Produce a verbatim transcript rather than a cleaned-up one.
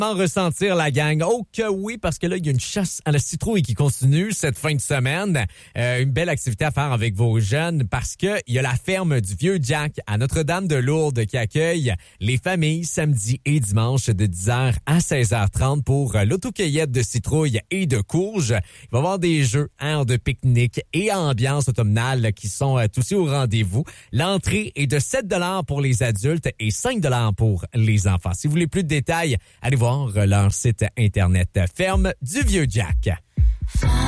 ressentir la gang. Oh que oui, parce que là, il y a une chasse à la citrouille qui continue cette fin de semaine. Euh, une belle activité à faire avec vos jeunes parce que il y a la ferme du Vieux Jack à Notre-Dame-de-Lourdes qui accueille les familles samedi et dimanche de dix heures à seize heures trente pour l'autocueillette de citrouilles et de courges. Il va y avoir des jeux, heures de pique-nique et ambiance automnale qui sont euh, aussi au rendez-vous. L'entrée est de sept dollars pour les adultes et cinq dollars pour les enfants. Si vous voulez plus de détails, allez voir leur site internet Ferme du Vieux Jack.